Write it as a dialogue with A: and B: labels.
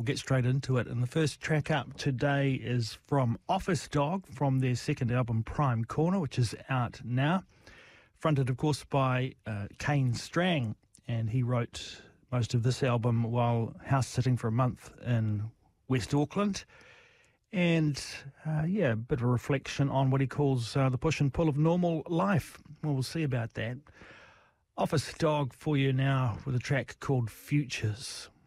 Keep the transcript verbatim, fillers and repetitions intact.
A: get straight into it. And the first track up today is from Office Dog from their second album, Prime Corner, which is out now. Fronted, of course, by uh, Kane Strang, and he wrote most of this album while house-sitting for a month in West Auckland. And, uh, yeah, a bit of a reflection on what he calls uh, the push and pull of normal life. Well, we'll see about that. Office Dog for you now with a track called Futures.